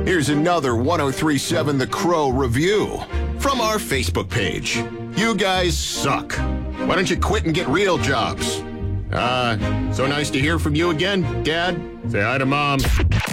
Here's another 1037 The Crow review from our Facebook page. You guys suck. Why don't you quit and get real jobs? So nice to hear from you again, Dad. Say hi to Mom.